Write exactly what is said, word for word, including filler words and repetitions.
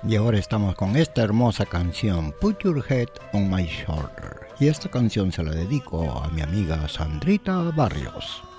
Y ahora estamos con esta hermosa canción, Put Your Head on My Shoulder. Y esta canción se la dedico a mi amiga Sandrita Barrios.